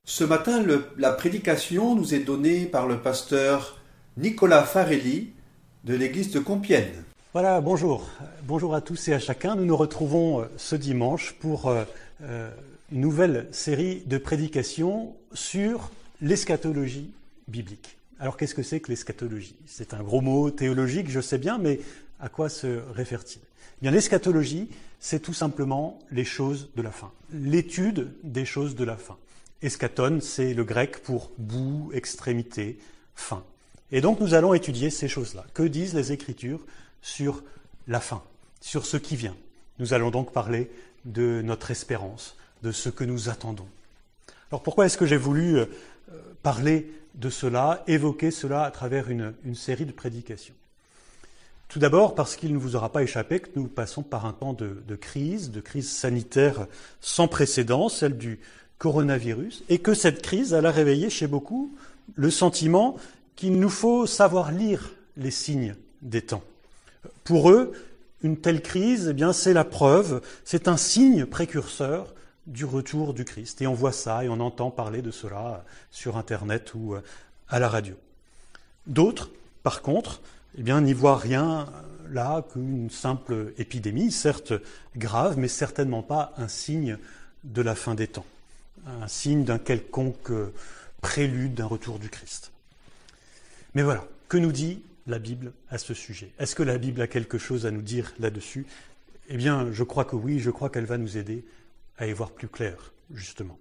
Ce matin, la prédication nous est donnée par le pasteur Nicolas Farelli de l'église de Compiègne. Voilà, bonjour. Bonjour à tous et à chacun. Nous nous retrouvons ce dimanche pour une nouvelle série de prédications sur l'eschatologie biblique. Alors qu'est-ce que c'est que l'eschatologie? C'est un gros mot théologique, je sais bien, mais à quoi se réfère-t-il? Eh bien, l'eschatologie, c'est tout simplement les choses de la fin, l'étude des choses de la fin. Eschaton, c'est le grec pour bout, extrémité, fin. Et donc nous allons étudier ces choses-là. Que disent les Écritures sur la fin, sur ce qui vient? Nous allons donc parler de notre espérance, de ce que nous attendons. Alors pourquoi est-ce que j'ai voulu parler de cela, évoquer cela à travers une série de prédications? Tout d'abord parce qu'il ne vous aura pas échappé que nous passons par un temps de crise sanitaire sans précédent, celle du coronavirus, et que cette crise, elle a réveillé chez beaucoup le sentiment qu'il nous faut savoir lire les signes des temps. Pour eux, une telle crise, eh bien, c'est la preuve, c'est un signe précurseur du retour du Christ. Et on voit ça et on entend parler de cela sur Internet ou à la radio. D'autres, par contre, eh bien, n'y voient rien là qu'une simple épidémie, certes grave, mais certainement pas un signe de la fin des temps, un signe d'un quelconque prélude d'un retour du Christ. Mais voilà, que nous dit la Bible à ce sujet? Est-ce que la Bible a quelque chose à nous dire là-dessus? Eh bien, je crois que oui, je crois qu'elle va nous aider à y voir plus clair, justement.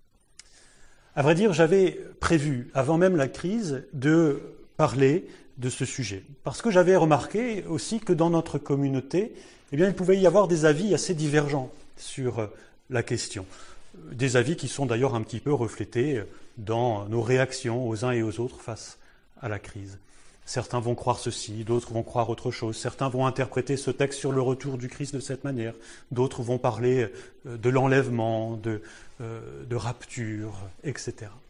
À vrai dire, j'avais prévu, avant même la crise, de parler de ce sujet. Parce que j'avais remarqué aussi que dans notre communauté, eh bien, il pouvait y avoir des avis assez divergents sur la question. Des avis qui sont d'ailleurs un petit peu reflétés dans nos réactions aux uns et aux autres face à la crise. Certains vont croire ceci, d'autres vont croire autre chose. Certains vont interpréter ce texte sur le retour du Christ de cette manière. D'autres vont parler de l'enlèvement, de rapture, etc.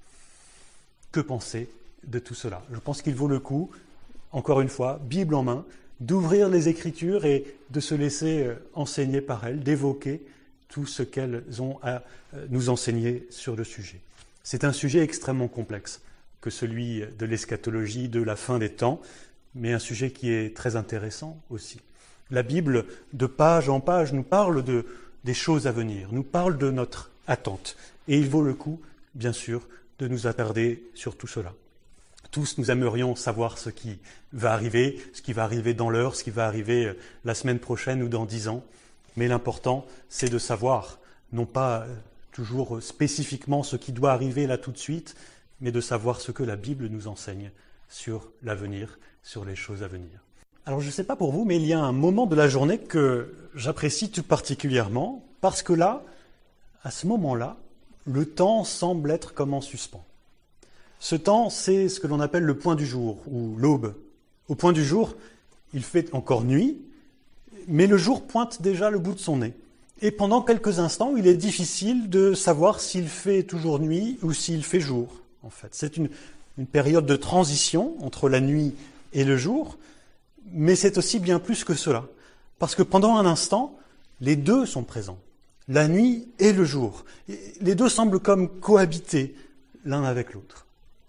Que penser de tout cela? Je pense qu'il vaut le coup, encore une fois, Bible en main, d'ouvrir les Écritures et de se laisser enseigner par elles, d'évoquer tout ce qu'elles ont à nous enseigner sur le sujet. C'est un sujet extrêmement complexe que celui de l'eschatologie, de la fin des temps, mais un sujet qui est très intéressant aussi. La Bible, de page en page, nous parle des choses à venir, nous parle de notre attente. Et il vaut le coup, bien sûr, de nous attarder sur tout cela. Tous, nous aimerions savoir ce qui va arriver dans l'heure, ce qui va arriver la semaine prochaine ou dans 10 ans. Mais l'important, c'est de savoir, non pas toujours spécifiquement ce qui doit arriver là tout de suite, mais de savoir ce que la Bible nous enseigne sur l'avenir, sur les choses à venir. Alors je ne sais pas pour vous, mais il y a un moment de la journée que j'apprécie tout particulièrement, parce que là, à ce moment-là, le temps semble être comme en suspens. Ce temps, c'est ce que l'on appelle le point du jour, ou l'aube. Au point du jour, il fait encore nuit, mais le jour pointe déjà le bout de son nez. Et pendant quelques instants, il est difficile de savoir s'il fait toujours nuit ou s'il fait jour, en fait. C'est une période de transition entre la nuit et le jour, mais c'est aussi bien plus que cela. Parce que pendant un instant, les deux sont présents, la nuit et le jour. Les deux semblent comme cohabiter l'un avec l'autre.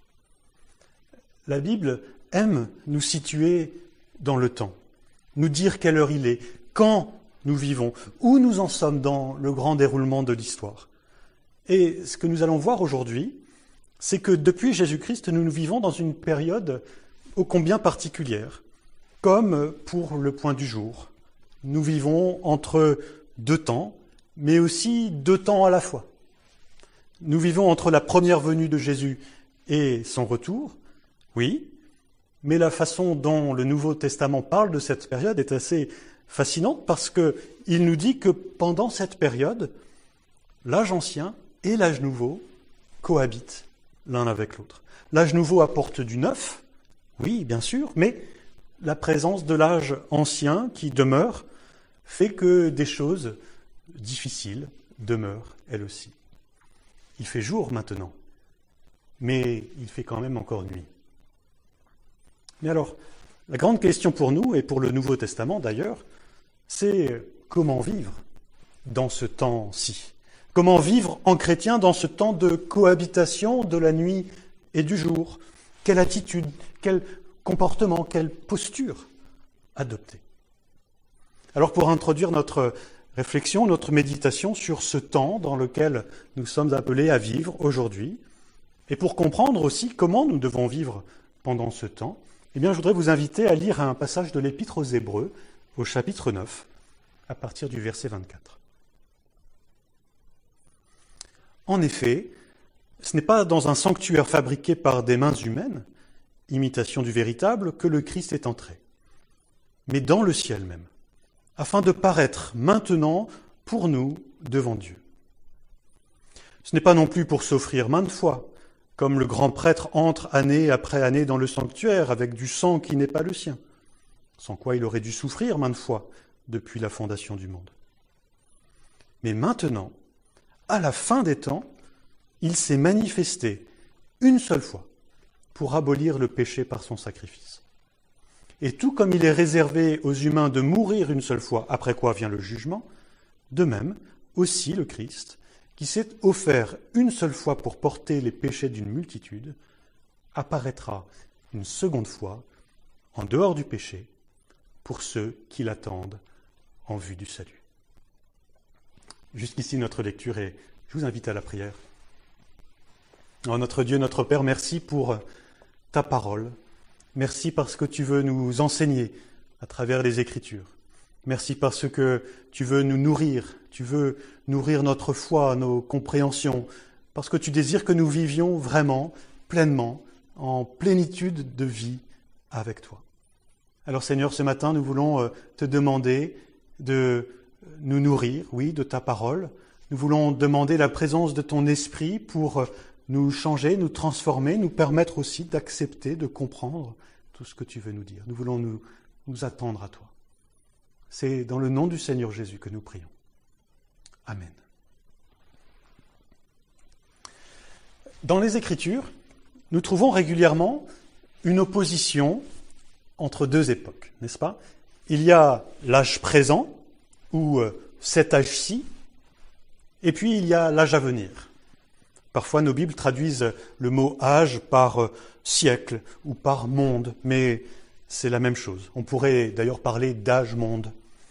La Bible aime nous situer dans le temps, nous dire quelle heure il est, quand nous vivons, où nous en sommes dans le grand déroulement de l'histoire. Et ce que nous allons voir aujourd'hui, c'est que depuis Jésus-Christ, nous vivons dans une période ô combien particulière, comme pour le point du jour. Nous vivons entre deux temps, mais aussi deux temps à la fois. Nous vivons entre la première venue de Jésus et son retour, oui, mais la façon dont le Nouveau Testament parle de cette période est assez fascinante parce qu'il nous dit que pendant cette période, l'âge ancien et l'âge nouveau cohabitent l'un avec l'autre. L'âge nouveau apporte du neuf, oui, bien sûr, mais la présence de l'âge ancien qui demeure fait que des choses difficiles demeurent, elles aussi. Il fait jour maintenant, mais il fait quand même encore nuit. Mais alors, la grande question pour nous, et pour le Nouveau Testament d'ailleurs, c'est comment vivre dans ce temps-ci? Comment vivre en chrétien dans ce temps de cohabitation de la nuit et du jour? Quelle attitude, quel comportement, quelle posture adopter? Alors pour introduire notre réflexion, notre méditation sur ce temps dans lequel nous sommes appelés à vivre aujourd'hui, et pour comprendre aussi comment nous devons vivre pendant ce temps, eh bien, je voudrais vous inviter à lire un passage de l'Épître aux Hébreux, au chapitre 9, à partir du verset 24. En effet, ce n'est pas dans un sanctuaire fabriqué par des mains humaines, imitation du véritable, que le Christ est entré, mais dans le ciel même, afin de paraître maintenant pour nous devant Dieu. Ce n'est pas non plus pour s'offrir maintes fois, comme le grand prêtre entre année après année dans le sanctuaire avec du sang qui n'est pas le sien, sans quoi il aurait dû souffrir maintes fois depuis la fondation du monde. Mais maintenant, à la fin des temps, il s'est manifesté une seule fois pour abolir le péché par son sacrifice. Et tout comme il est réservé aux humains de mourir une seule fois, après quoi vient le jugement, de même aussi le Christ, qui s'est offert une seule fois pour porter les péchés d'une multitude, apparaîtra une seconde fois en dehors du péché pour ceux qui l'attendent en vue du salut. Jusqu'ici notre lecture et je vous invite à la prière. Oh, notre Dieu, notre Père, merci pour ta parole. Merci parce que tu veux nous enseigner à travers les Écritures. Merci parce que tu veux nous nourrir, tu veux nourrir notre foi, nos compréhensions, parce que tu désires que nous vivions vraiment, pleinement, en plénitude de vie avec toi. Alors Seigneur, ce matin, nous voulons te demander de nous nourrir, oui, de ta parole. Nous voulons demander la présence de ton esprit pour nous changer, nous transformer, nous permettre aussi d'accepter, de comprendre tout ce que tu veux nous dire. Nous voulons nous attendre à toi. C'est dans le nom du Seigneur Jésus que nous prions. Amen. Dans les Écritures, nous trouvons régulièrement une opposition entre deux époques, n'est-ce pas? Il y a l'âge présent, ou cet âge-ci, et puis il y a l'âge à venir. Parfois, nos Bibles traduisent le mot « âge » par « siècle » ou par « monde », mais c'est la même chose. On pourrait d'ailleurs parler d'âge-monde.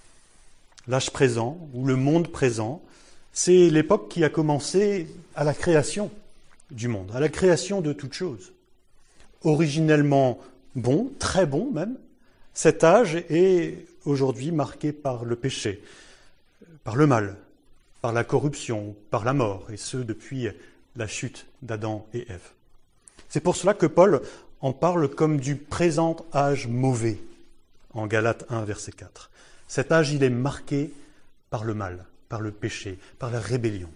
L'âge présent, ou le monde présent, c'est l'époque qui a commencé à la création du monde, à la création de toutes choses. Originellement bon, très bon même, cet âge est aujourd'hui marqué par le péché, par le mal, par la corruption, par la mort, et ce depuis la chute d'Adam et Ève. C'est pour cela que Paul en parle comme du présent âge mauvais, en Galates 1, verset 4. Cet âge, il est marqué par le mal, par le péché, par la rébellion.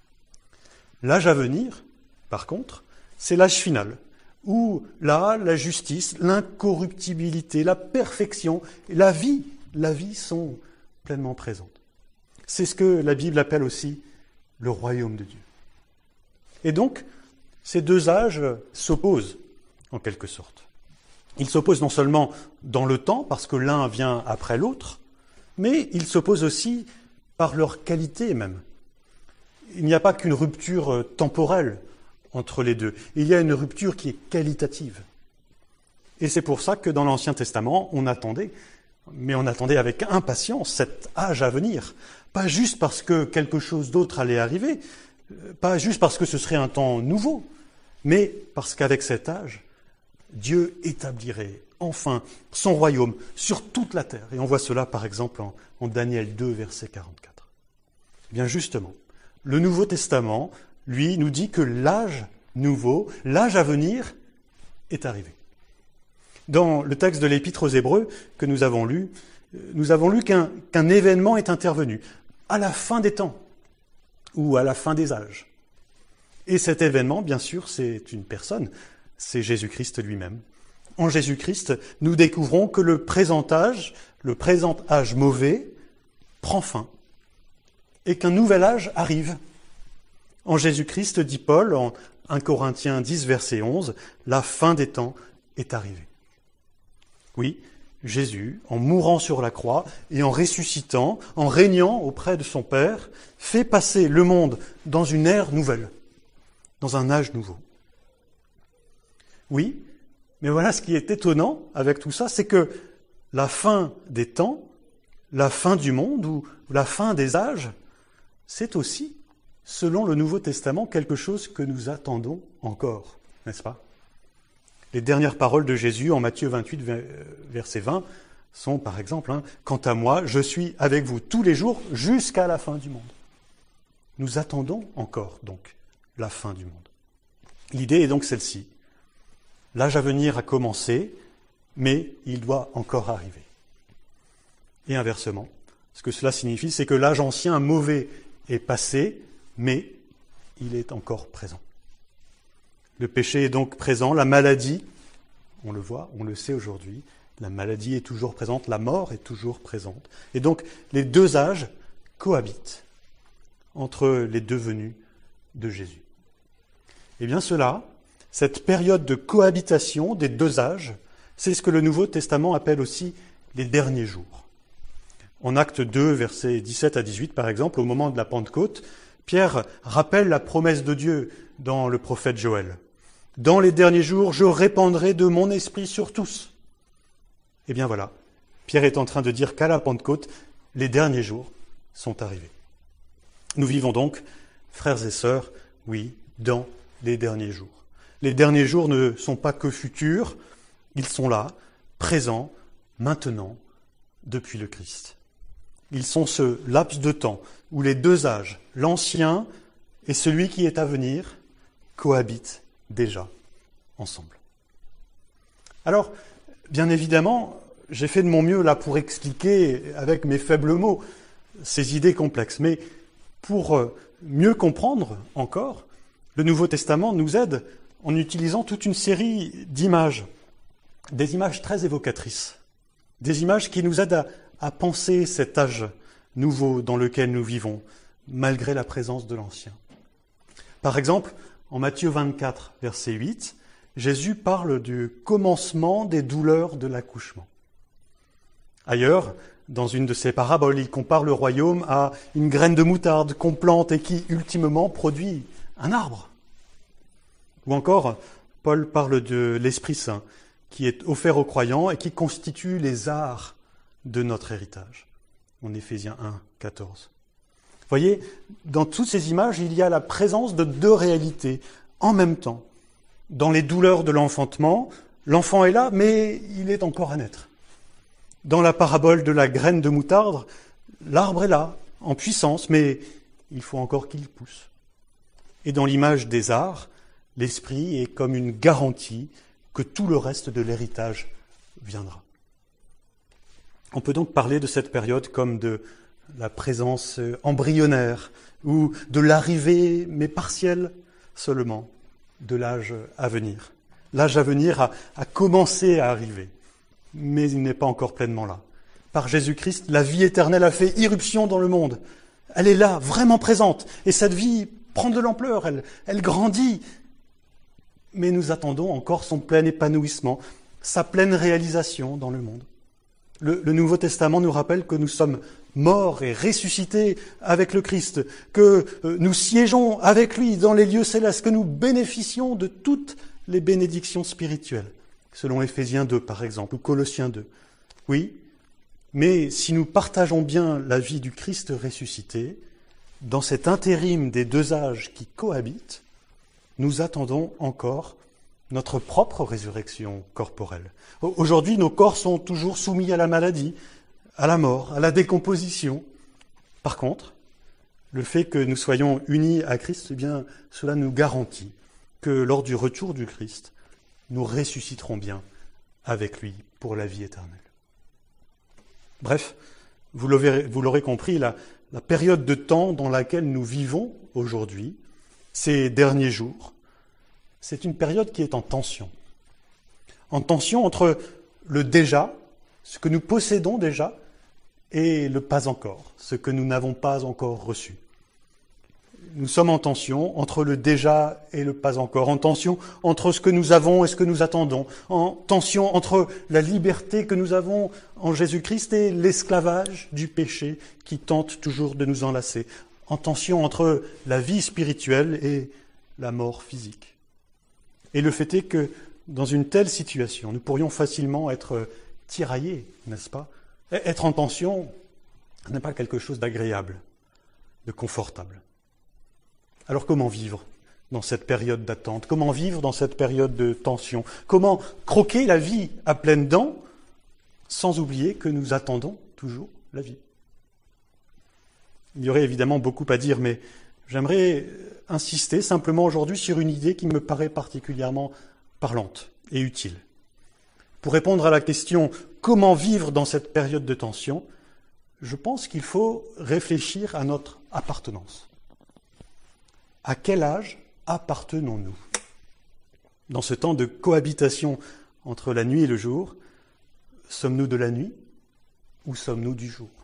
L'âge à venir, par contre, c'est l'âge final, où là, la justice, l'incorruptibilité, la perfection, la vie sont pleinement présentes. C'est ce que la Bible appelle aussi le royaume de Dieu. Et donc, ces deux âges s'opposent, en quelque sorte. Ils s'opposent non seulement dans le temps, parce que l'un vient après l'autre, mais ils s'opposent aussi par leur qualité même. Il n'y a pas qu'une rupture temporelle entre les deux. Il y a une rupture qui est qualitative. Et c'est pour ça que dans l'Ancien Testament, on attendait avec impatience cet âge à venir. Pas juste parce que quelque chose d'autre allait arriver, pas juste parce que ce serait un temps nouveau, mais parce qu'avec cet âge, Dieu établirait enfin son royaume sur toute la terre. Et on voit cela par exemple en Daniel 2, verset 44. Eh bien justement, le Nouveau Testament, lui, nous dit que l'âge nouveau, l'âge à venir, est arrivé. Dans le texte de l'Épître aux Hébreux que nous avons lu qu'un événement est intervenu à la fin des temps ou à la fin des âges. Et cet événement, bien sûr, c'est une personne, c'est Jésus-Christ lui-même. En Jésus-Christ, nous découvrons que le présent âge mauvais, prend fin et qu'un nouvel âge arrive. En Jésus-Christ, dit Paul, en 1 Corinthiens 10, verset 11, la fin des temps est arrivée. Oui, Jésus, en mourant sur la croix et en ressuscitant, en régnant auprès de son Père, fait passer le monde dans une ère nouvelle, dans un âge nouveau. Oui, mais voilà ce qui est étonnant avec tout ça, c'est que la fin des temps, la fin du monde ou la fin des âges, c'est aussi, selon le Nouveau Testament, quelque chose que nous attendons encore, n'est-ce pas ? Les dernières paroles de Jésus en Matthieu 28, verset 20, sont par exemple « Quant à moi, je suis avec vous tous les jours jusqu'à la fin du monde ». Nous attendons encore donc la fin du monde. L'idée est donc celle-ci. L'âge à venir a commencé, mais il doit encore arriver. Et inversement, ce que cela signifie, c'est que l'âge ancien mauvais est passé, mais il est encore présent. Le péché est donc présent, la maladie, on le voit, on le sait aujourd'hui, la maladie est toujours présente, la mort est toujours présente. Et donc les deux âges cohabitent entre les deux venues de Jésus. Eh bien cela, cette période de cohabitation des deux âges, c'est ce que le Nouveau Testament appelle aussi les derniers jours. En Actes 2, versets 17 à 18, par exemple, au moment de la Pentecôte, Pierre rappelle la promesse de Dieu dans le prophète Joël. « Dans les derniers jours, je répandrai de mon esprit sur tous. » Eh bien voilà, Pierre est en train de dire qu'à la Pentecôte, les derniers jours sont arrivés. Nous vivons donc, frères et sœurs, oui, dans les derniers jours. Les derniers jours ne sont pas que futurs, ils sont là, présents, maintenant, depuis le Christ. Ils sont ce laps de temps où les deux âges, l'ancien et celui qui est à venir, cohabitent déjà ensemble. Alors, bien évidemment, j'ai fait de mon mieux là pour expliquer avec mes faibles mots ces idées complexes. Mais pour mieux comprendre encore, le Nouveau Testament nous aide en utilisant toute une série d'images, des images très évocatrices, des images qui nous aident à penser cet âge nouveau dans lequel nous vivons, malgré la présence de l'Ancien. Par exemple, en Matthieu 24, verset 8, Jésus parle du commencement des douleurs de l'accouchement. Ailleurs, dans une de ses paraboles, il compare le royaume à une graine de moutarde qu'on plante et qui, ultimement, produit un arbre. Ou encore, Paul parle de l'Esprit Saint, qui est offert aux croyants et qui constitue les arts de notre héritage. En Éphésiens 1, 14. Vous voyez, dans toutes ces images, il y a la présence de deux réalités en même temps. Dans les douleurs de l'enfantement, l'enfant est là, mais il est encore à naître. Dans la parabole de la graine de moutarde, l'arbre est là, en puissance, mais il faut encore qu'il pousse. Et dans l'image des arts, l'esprit est comme une garantie que tout le reste de l'héritage viendra. On peut donc parler de cette période comme de la présence embryonnaire ou de l'arrivée, mais partielle seulement, de l'âge à venir. L'âge à venir a commencé à arriver, mais il n'est pas encore pleinement là. Par Jésus-Christ, la vie éternelle a fait irruption dans le monde. Elle est là, vraiment présente, et cette vie prend de l'ampleur, elle grandit. Mais nous attendons encore son plein épanouissement, sa pleine réalisation dans le monde. Le Nouveau Testament nous rappelle que nous sommes morts et ressuscités avec le Christ, que nous siégeons avec lui dans les lieux célestes, que nous bénéficions de toutes les bénédictions spirituelles, selon Éphésiens 2 par exemple, ou Colossiens 2. Oui, mais si nous partageons bien la vie du Christ ressuscité, dans cet intérim des deux âges qui cohabitent, nous attendons encore notre propre résurrection corporelle. Aujourd'hui, nos corps sont toujours soumis à la maladie, à la mort, à la décomposition. Par contre, le fait que nous soyons unis à Christ, eh bien, cela nous garantit que lors du retour du Christ, nous ressusciterons bien avec lui pour la vie éternelle. Bref, vous l'aurez compris, la période de temps dans laquelle nous vivons aujourd'hui, ces derniers jours, c'est une période qui est en tension. En tension entre le déjà, ce que nous possédons déjà, et le pas encore, ce que nous n'avons pas encore reçu. nous sommes en tension entre le déjà et le pas encore, en tension entre ce que nous avons et ce que nous attendons, en tension entre la liberté que nous avons en Jésus-Christ et l'esclavage du péché qui tente toujours de nous enlacer, en tension entre la vie spirituelle et la mort physique. Et le fait est que dans une telle situation, nous pourrions facilement être tiraillés, n'est-ce pas ? Être en tension n'est pas quelque chose d'agréable, de confortable. Alors comment vivre dans cette période d'attente? Comment vivre dans cette période de tension? Comment croquer la vie à pleines dents sans oublier que nous attendons toujours la vie? Il y aurait évidemment beaucoup à dire, mais j'aimerais insister simplement aujourd'hui sur une idée qui me paraît particulièrement parlante et utile. Pour répondre à la question « Comment vivre dans cette période de tension ?», je pense qu'il faut réfléchir à notre appartenance. À quel âge appartenons-nous? Dans ce temps de cohabitation entre la nuit et le jour, sommes-nous de la nuit ou sommes-nous du jour?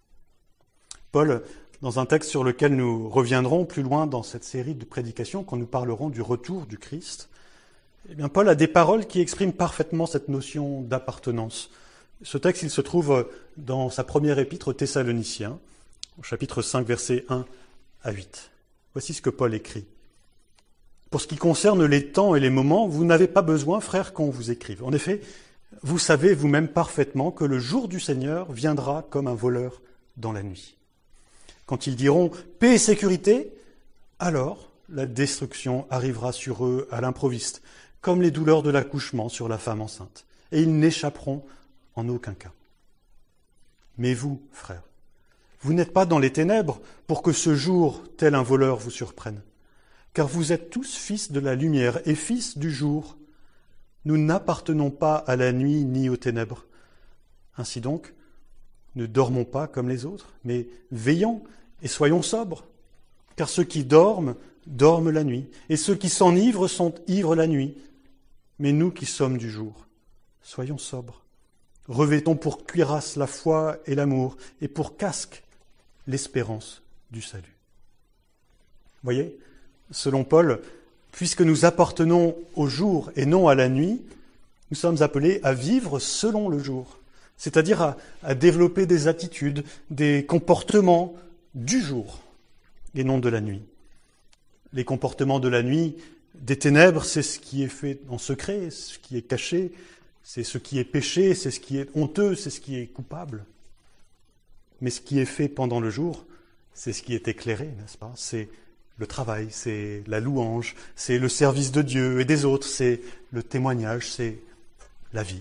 Paul, dans un texte sur lequel nous reviendrons plus loin dans cette série de prédications, quand nous parlerons du retour du Christ, eh bien, Paul a des paroles qui expriment parfaitement cette notion d'appartenance. Ce texte, il se trouve dans sa première épître aux Thessaloniciens, au chapitre 5, versets 1 à 8. Voici ce que Paul écrit. « Pour ce qui concerne les temps et les moments, vous n'avez pas besoin, frères, qu'on vous écrive. En effet, vous savez vous-même parfaitement que le jour du Seigneur viendra comme un voleur dans la nuit. Quand ils diront « paix et sécurité », alors la destruction arrivera sur eux à l'improviste, comme les douleurs de l'accouchement sur la femme enceinte, et ils n'échapperont en aucun cas. Mais vous, frères, vous n'êtes pas dans les ténèbres pour que ce jour, tel un voleur, vous surprenne. Car vous êtes tous fils de la lumière et fils du jour. Nous n'appartenons pas à la nuit ni aux ténèbres. Ainsi donc, ne dormons pas comme les autres, mais veillons et soyons sobres. Car ceux qui dorment, dorment la nuit, et ceux qui s'enivrent sont ivres la nuit. Mais nous qui sommes du jour, soyons sobres. Revêtons pour cuirasse la foi et l'amour, et pour casque l'espérance du salut. Voyez, selon Paul, puisque nous appartenons au jour et non à la nuit, nous sommes appelés à vivre selon le jour, c'est-à-dire à développer des attitudes, des comportements du jour et non de la nuit. Les comportements de la nuit, des ténèbres, c'est ce qui est fait en secret, ce qui est caché, c'est ce qui est péché, c'est ce qui est honteux, c'est ce qui est coupable. Mais ce qui est fait pendant le jour, c'est ce qui est éclairé, n'est-ce pas? C'est le travail, c'est la louange, c'est le service de Dieu et des autres, c'est le témoignage, c'est la vie.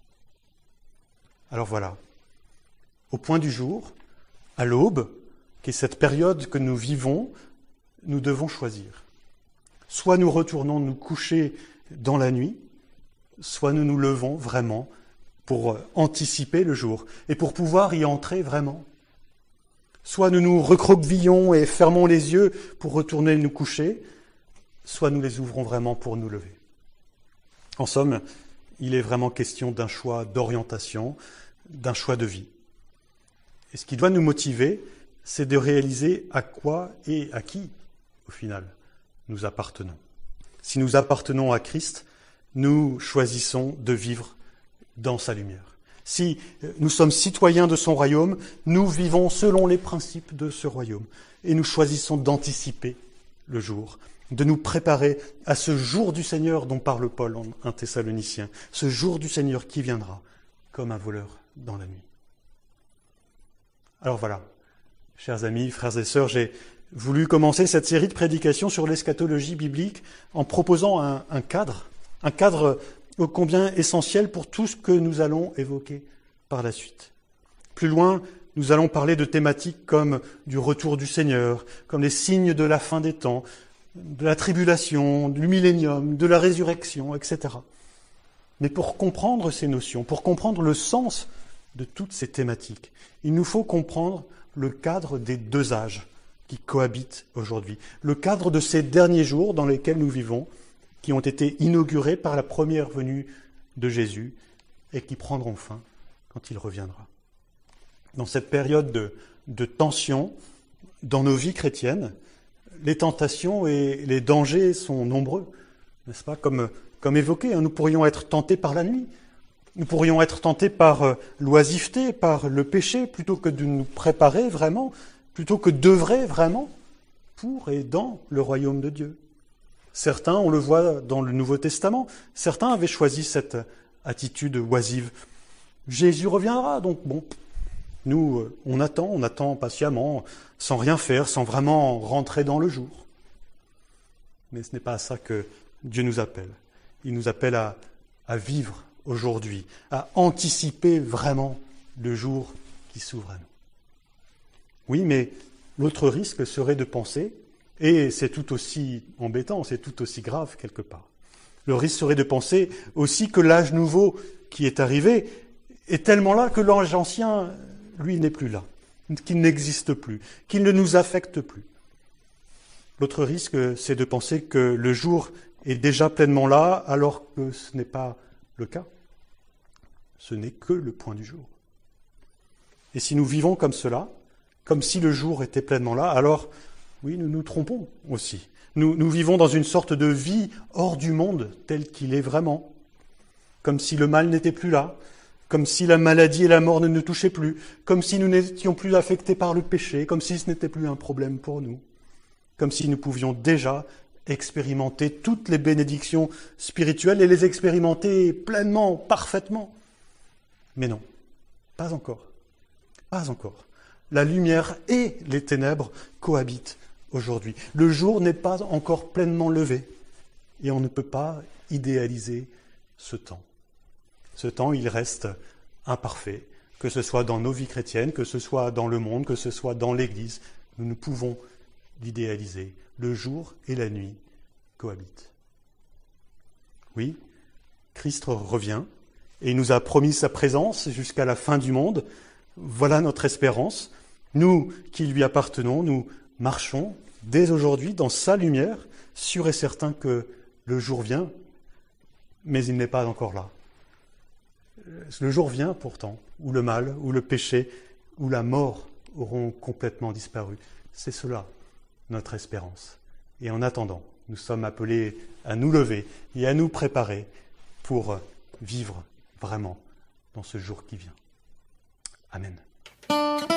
Alors voilà, au point du jour, à l'aube, qui est cette période que nous vivons, nous devons choisir. Soit nous retournons nous coucher dans la nuit, soit nous nous levons vraiment pour anticiper le jour et pour pouvoir y entrer vraiment. Soit nous nous recroquevillons et fermons les yeux pour retourner nous coucher, soit nous les ouvrons vraiment pour nous lever. En somme, il est vraiment question d'un choix d'orientation, d'un choix de vie. Et ce qui doit nous motiver, c'est de réaliser à quoi et à qui, au final, nous appartenons. Si nous appartenons à Christ, nous choisissons de vivre dans sa lumière. Si nous sommes citoyens de son royaume, nous vivons selon les principes de ce royaume. Et nous choisissons d'anticiper le jour, de nous préparer à ce jour du Seigneur dont parle Paul en 1 Thessaloniciens, ce jour du Seigneur qui viendra comme un voleur dans la nuit. Alors voilà, chers amis, frères et sœurs, j'ai voulu commencer cette série de prédications sur l'eschatologie biblique en proposant un cadre ô combien essentiel pour tout ce que nous allons évoquer par la suite. Plus loin, nous allons parler de thématiques comme du retour du Seigneur, comme les signes de la fin des temps, de la tribulation, du millénium, de la résurrection, etc. Mais pour comprendre ces notions, pour comprendre le sens de toutes ces thématiques, il nous faut comprendre le cadre des deux âges qui cohabitent aujourd'hui, le cadre de ces derniers jours dans lesquels nous vivons, qui ont été inaugurés par la première venue de Jésus et qui prendront fin quand il reviendra. Dans cette période de tension dans nos vies chrétiennes, les tentations et les dangers sont nombreux, n'est-ce pas? Comme évoqué, nous pourrions être tentés par la nuit. Nous pourrions être tentés par l'oisiveté, par le péché, plutôt que de nous préparer vraiment, plutôt que d'œuvrer vraiment pour et dans le royaume de Dieu. Certains, on le voit dans le Nouveau Testament, certains avaient choisi cette attitude oisive. Jésus reviendra, donc bon, nous, on attend patiemment, sans rien faire, sans vraiment rentrer dans le jour. Mais ce n'est pas à ça que Dieu nous appelle. Il nous appelle à vivre aujourd'hui, à anticiper vraiment le jour qui s'ouvre à nous. Oui, mais l'autre risque serait de penser, et c'est tout aussi embêtant, c'est tout aussi grave quelque part, le risque serait de penser aussi que l'âge nouveau qui est arrivé est tellement là que l'âge ancien, lui, n'est plus là, qu'il n'existe plus, qu'il ne nous affecte plus. L'autre risque, c'est de penser que le jour est déjà pleinement là, alors que ce n'est pas le cas. Ce n'est que le point du jour. Et si nous vivons comme cela, comme si le jour était pleinement là, alors, oui, nous nous trompons aussi. Nous vivons dans une sorte de vie hors du monde tel qu'il est vraiment, comme si le mal n'était plus là, comme si la maladie et la mort ne nous touchaient plus, comme si nous n'étions plus affectés par le péché, comme si ce n'était plus un problème pour nous, comme si nous pouvions déjà expérimenter toutes les bénédictions spirituelles et les expérimenter pleinement, parfaitement. Mais non, pas encore, pas encore. La lumière et les ténèbres cohabitent aujourd'hui. Le jour n'est pas encore pleinement levé et on ne peut pas idéaliser ce temps. Ce temps, il reste imparfait, que ce soit dans nos vies chrétiennes, que ce soit dans le monde, que ce soit dans l'Église. Nous ne pouvons l'idéaliser. Le jour et la nuit cohabitent. Oui, Christ revient et il nous a promis sa présence jusqu'à la fin du monde. Voilà notre espérance. Nous qui lui appartenons, nous marchons dès aujourd'hui dans sa lumière, sûrs et certains que le jour vient, mais il n'est pas encore là. Le jour vient pourtant, où le mal, où le péché, où la mort auront complètement disparu. C'est cela, notre espérance. Et en attendant, nous sommes appelés à nous lever et à nous préparer pour vivre vraiment dans ce jour qui vient. Amen.